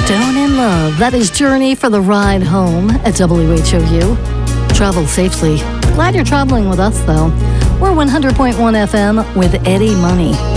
Stone in Love. That is Journey for the Ride Home at WHOU. Travel safely. Glad you're traveling with us, though. We're 100.1 FM with Eddie Money.